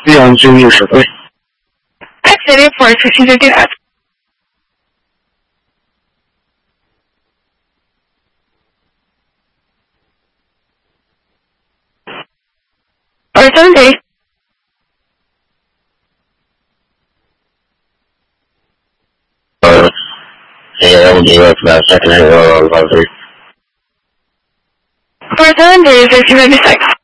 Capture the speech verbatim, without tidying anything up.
岳阳郡历史会。 Activity for fifteen fifteen F. Or Sunday. Uh, yeah, we'll do it for that second annual level three. For Sunday, fifteen fifty-six.